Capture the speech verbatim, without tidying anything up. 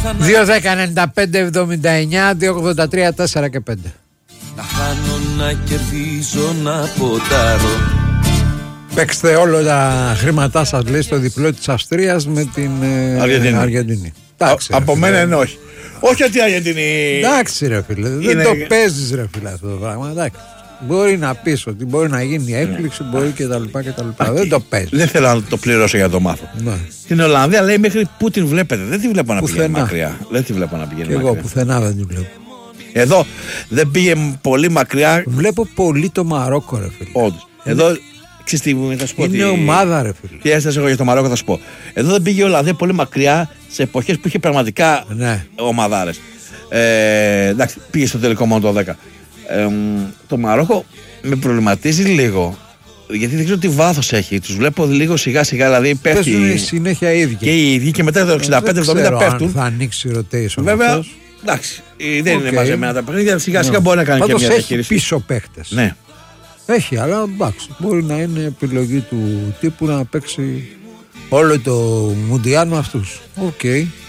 δύο δέκα ενενήντα πέντε εβδομήντα εννιά δύο ογδόντα τρία τέσσερα και πέντε. Να χάνω, να κερδίζω, να ποντάρω. Παίξτε όλα τα χρήματά σας, λέει, στο διπλό της Αυστρίας με την Αργεντινή. Αργεντινή. Εντάξει, από μένα είναι όχι. Όχι ότι η Αργεντινή. Εντάξει, ρε φίλε, είναι... δεν το παίζεις, ρε φίλε, αυτό το πράγμα. Εντάξει. Μπορεί να πεις ότι μπορεί να γίνει έκπληξη, μπορεί και τα λοιπά και τα λοιπά. Δεν το παίζει. Δεν θέλω να το πληρώσω για να το μάθω. Ναι. Την Ολλανδία λέει μέχρι πού την βλέπετε. Δεν τη βλέπω να πηγαίνει μακριά. Δεν τη βλέπω να πηγαίνει και μακριά. Εγώ πουθενά δεν την βλέπω. Εδώ δεν πήγε πολύ μακριά. Βλέπω πολύ το Μαρόκο, ρε φίλε. Όντως. Εδώ ξέρεις τι θα σου πω. Είναι τι... ομάδα, ρε φίλε. Τι έστασε εγώ για το Μαρόκο θα σου πω. Εδώ δεν πήγε η Ολλανδία πολύ μακριά σε εποχές που είχε πραγματικά ναι. ομαδάρες. Ε, εντάξει, πήγε στο τελικό μόνο το δέκα. Ε, το Μαρόκο με προβληματίζει λίγο. Γιατί δεν ξέρω τι βάθος έχει. Τους βλέπω λίγο σιγά σιγά. Δηλαδή πέφτει. Παίζουν συνέχεια ίδιοι. Και οι ίδιοι και μετά το εξήντα πέντε εβδομήντα πέφτουν. Αν θα ανοίξει rotation. Βέβαια. Αυτός. Εντάξει. Δεν okay. είναι μαζεμένα τα παιχνίδια. Σιγά σιγά no. μπορεί να κάνει Πάντως και μια έχει διαχείριση. Πίσω παίχτες. Ναι. Έχει, αλλά εντάξει. Μπορεί να είναι επιλογή του τύπου να παίξει όλο το Μουντιάλ με αυτούς. Οκ. Okay.